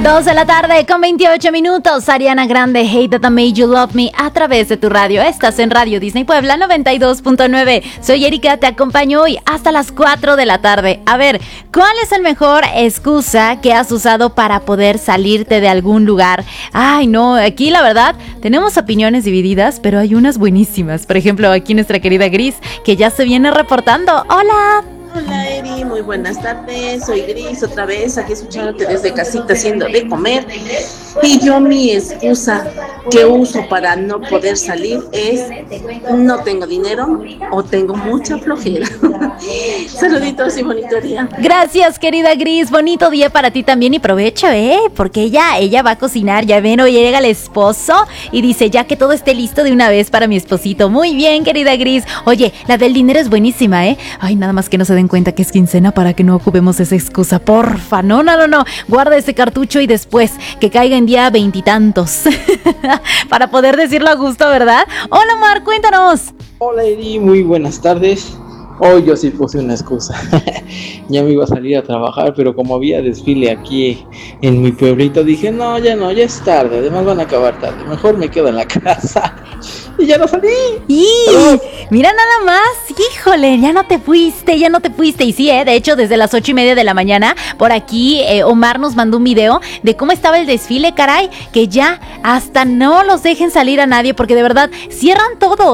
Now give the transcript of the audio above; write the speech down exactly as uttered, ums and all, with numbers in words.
Dos de la tarde con veintiocho minutos. Ariana Grande, Hate That I Made You Love Me, a través de tu radio. Estás en Radio Disney Puebla noventa y dos punto nueve. Soy Erika, te acompaño hoy hasta las cuatro de la tarde. A ver, ¿cuál es el mejor excusa que has usado para poder salirte de algún lugar? Ay, no, aquí la verdad tenemos opiniones divididas, pero hay unas buenísimas. Por ejemplo, aquí nuestra querida Gris, que ya se viene reportando. ¡Hola! Hola Eri, muy buenas tardes, soy Gris otra vez, aquí escuchándote desde casita haciendo de comer. Y yo mi excusa que uso para no poder salir es no tengo dinero o tengo mucha flojera. Saluditos y bonito día. Gracias, querida Gris, bonito día para ti también y provecho, ¿eh? Porque ella, ella va a cocinar, ya ven, hoy llega el esposo y dice ya que todo esté listo de una vez para mi esposito. Muy bien, querida Gris. Oye, la del dinero es buenísima, ¿eh? Ay, nada más que no se den cuenta que es quincena para que no ocupemos esa excusa, porfa. No, no, no, no. Guarda ese cartucho y después que caiga en día veintitantos para poder decirlo a gusto, ¿verdad? Hola, Mar, cuéntanos. Hola, Eri, muy buenas tardes. Hoy yo sí puse una excusa. Ya me iba a salir a trabajar, pero como había desfile aquí en mi pueblito, dije, no, ya no, ya es tarde, además van a acabar tarde, mejor me quedo en la casa. Y ya no salí. Y mira nada más, híjole, ya no te fuiste, ya no te fuiste. Y sí, eh, de hecho, desde las ocho y media de la mañana, por aquí eh, Omar nos mandó un video de cómo estaba el desfile, caray, que ya hasta no los dejen salir a nadie, porque de verdad cierran todo.